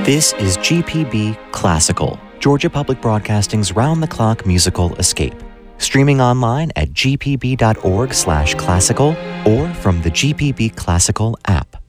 This is GPB Classical, Georgia Public Broadcasting's round-the-clock musical escape. Streaming online at gpb.org/classical or from the GPB Classical app.